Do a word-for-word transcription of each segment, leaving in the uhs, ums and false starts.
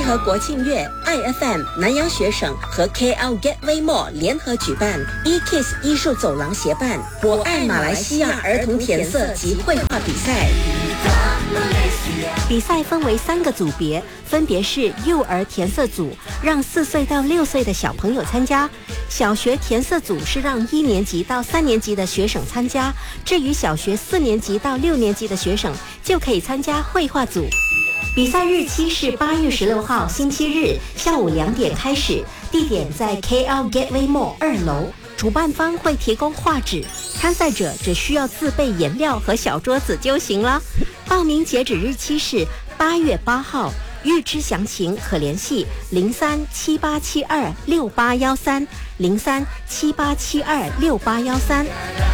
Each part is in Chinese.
合国庆月 I F M 南洋学省和 K L Gateway Mall 联合举办 E-Kids 艺术走廊协办我爱马来西亚儿童填色及绘画比赛。 比赛分为三个组别，分别是幼儿填色组，让四岁到六岁的小朋友参加；小学填色组是让一年级到三年级的学生参加；至于小学四年级到六年级的学生，就可以参加绘画组。比赛日期是八月十六号星期日下午两点开始，地点在 K L Gateway Mall 二楼。主办方会提供画纸，参赛者只需要自备颜料和小桌子就行了。报名截止日期是八月八号，预知详情可联系零三七八七二六八幺三零三七八七二六八幺三。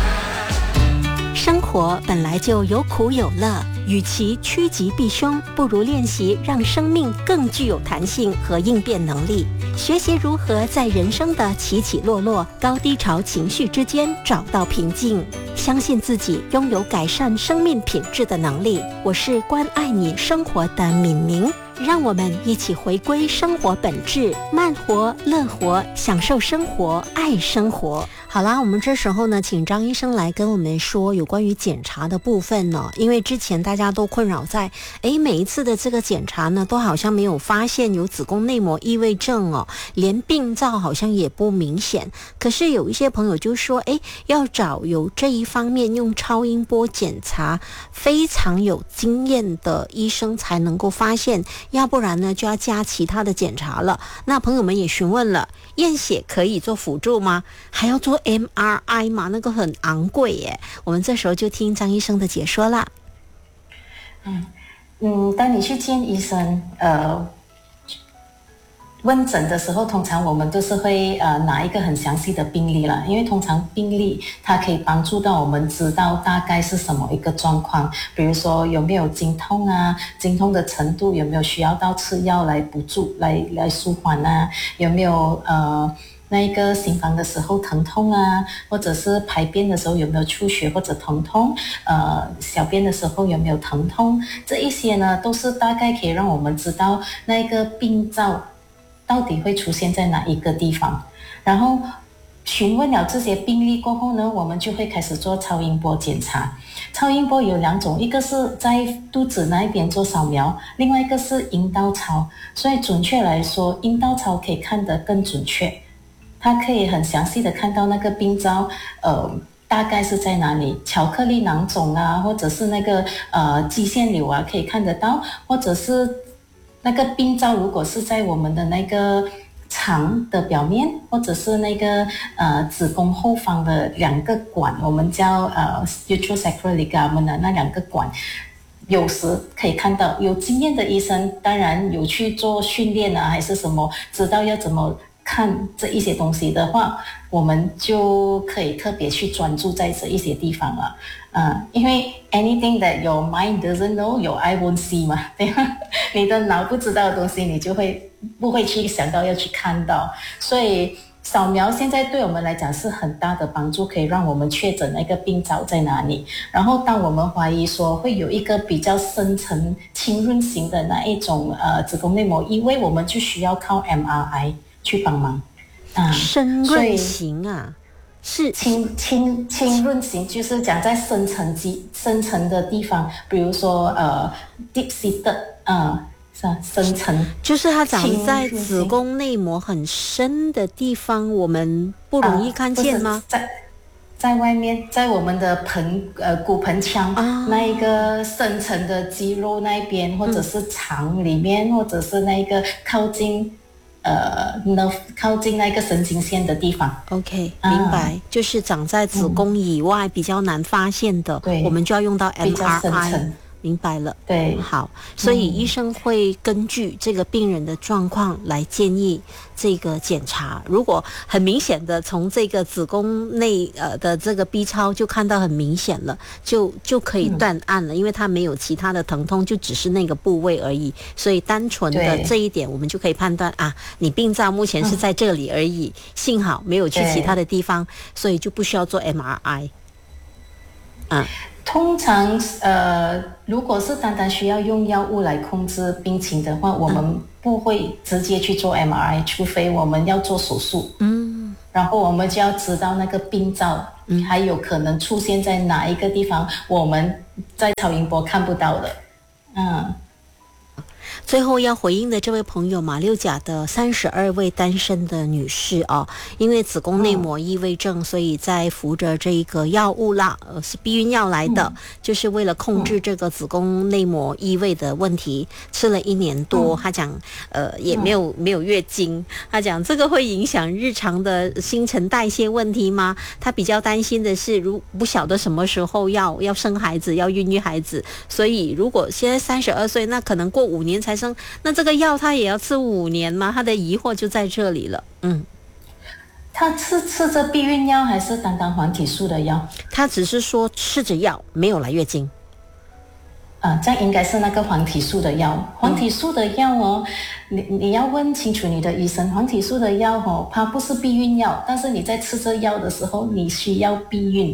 生活本来就有苦有乐，与其趋吉避凶，不如练习让生命更具有弹性和应变能力。学习如何在人生的起起落落、高低潮情绪之间找到平静，相信自己拥有改善生命品质的能力。我是关爱你生活的敏明，让我们一起回归生活本质，慢活、乐活，享受生活，爱生活。好啦，我们这时候呢，请张医生来跟我们说有关于检查的部分呢。因为之前大家都困扰在，诶，每一次的这个检查呢，都好像没有发现有子宫内膜异位症哦，连病灶好像也不明显。可是有一些朋友就说，诶，要找有这一方面用超音波检查非常有经验的医生才能够发现，要不然呢就要加其他的检查了。那朋友们也询问了，验血可以做辅助吗？还要做 M R I 吗？那个很昂贵耶。我们这时候就听张医生的解说啦。 嗯嗯，当你去见医生呃问诊的时候，通常我们都是会呃拿一个很详细的病历啦，因为通常病历它可以帮助到我们知道大概是什么一个状况，比如说有没有经痛啊，经痛的程度有没有需要到吃药来补助来来舒缓啊，有没有呃那一个心房的时候疼痛啊，或者是排便的时候有没有出血或者疼痛，呃，小便的时候有没有疼痛，这一些呢都是大概可以让我们知道那个病灶到底会出现在哪一个地方。然后询问了这些病例过后呢，我们就会开始做超音波检查。超音波有两种，一个是在肚子那一边做扫描，另外一个是阴道超。所以准确来说，阴道超可以看得更准确，它可以很详细的看到那个病灶呃大概是在哪里，巧克力囊肿啊，或者是那个呃肌腺瘤啊可以看得到，或者是那个病灶如果是在我们的那个肠的表面，或者是那个呃子宫后方的两个管，我们叫呃 uterosacral ligament 的那两个管，有时可以看到。有经验的医生当然有去做训练啊，还是什么，知道要怎么看这一些东西的话，我们就可以特别去专注在这一些地方了。呃，因为 anything that your mind doesn't know, your eye won't see 嘛，对吧？你的脑不知道的东西，你就会不会去想到要去看到。所以扫描现在对我们来讲是很大的帮助，可以让我们确诊那个病灶在哪里。然后当我们怀疑说会有一个比较深层浸润型的那一种呃子宫内膜异位，我们就需要靠 M R I 去帮忙。 啊，深润型啊，是浸浸浸润型，就是讲在深层肌深层的地方，比如说呃 deep seated 呃是啊，深层， 就是它长在子宫内膜很深的地方，我们不容易看见吗？ 呃、在在外面，在我们的盆呃骨盆腔、啊、那一个深层的肌肉那边，或者是肠里面，嗯、或者是那个靠近。呃 nerve 靠近那个神经线的地方。 OK、啊、明白，就是长在子宫以外、嗯、比较难发现的，我们就要用到 M R I。明白了， 对， 好，所以医生会根据这个病人的状况来建议这个检查。如果很明显的从这个子宫内呃的这个 B 超就看到很明显了，就就可以断案了，嗯、因为它没有其他的疼痛，就只是那个部位而已。所以单纯的这一点，我们就可以判断啊，你病灶目前是在这里而已，嗯、幸好没有去其他的地方，所以就不需要做 M R I。嗯。 通常呃，如果是单单需要用药物来控制病情的话，我们不会直接去做 M R I， 除非我们要做手术。嗯，然后我们就要知道那个病灶，嗯，还有可能出现在哪一个地方，我们在超音波看不到的。嗯。 最后要回应的这位朋友，马六甲的三十二位单身的女士啊，因为子宫内膜异位症，所以在服着这一个药物啦，呃，是避孕药来的，嗯、就是为了控制这个子宫内膜异位的问题，吃了一年多。他讲，呃，也没有没有月经。他讲这个会影响日常的新陈代谢问题吗？他比较担心的是，如不晓得什么时候要要生孩子，要孕育孩子，所以如果现在三十二岁，那可能过五年才生，那这个药他也要吃五年吗？他的疑惑就在这里了。嗯， 他是吃着避孕药还是单单黄体素的药？ 他只是说吃着药，没有来月经。 啊，这样应该是那个黄体素的药。黄体素的药哦，嗯、你你要问清楚你的医生。黄体素的药哦，它不是避孕药，但是你在吃这药的时候，你需要避孕。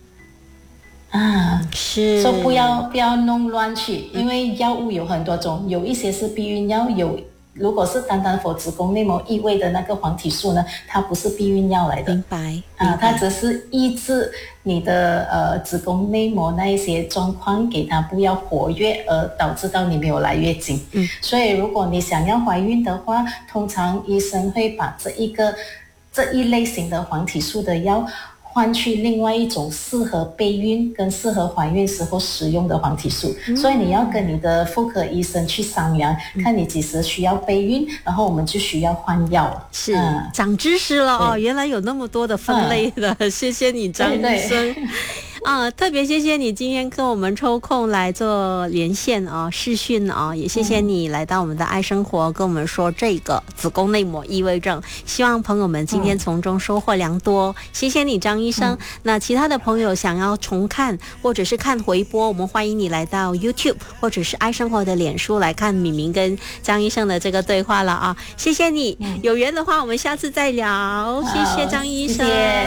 啊， 是， 说不要不要弄乱去，因为药物有很多种，有一些是避孕药，有如果是单单for子宫内膜异位的那个黄体素呢，它不是避孕药来的， 明白？ 啊，它只是抑制你的呃子宫内膜那一些状况，给它不要活跃，而导致到你没有来月经。嗯，所以如果你想要怀孕的话，通常医生会把这一个这一类型的黄体素的药换去另外一种适合备孕跟适合怀孕时候使用的黄体素、嗯、所以你要跟你的妇科医生去商量、嗯、看你几时需要备孕，然后我们就需要换药。 是、嗯、长知识了哦，原来有那么多的分类的、嗯、谢谢你张医生啊，特别谢谢你今天跟我们抽空来做连线啊、视讯啊，也谢谢你来到我们的爱生活跟我们说这个子宫内膜异位症，希望朋友们今天从中收获良多、嗯、谢谢你张医生、嗯、那其他的朋友想要重看或者是看回播，我们欢迎你来到 YouTube 或者是爱生活的脸书来看敏明跟张医生的这个对话了啊，谢谢你、嗯、有缘的话我们下次再聊，谢谢张医生。谢谢。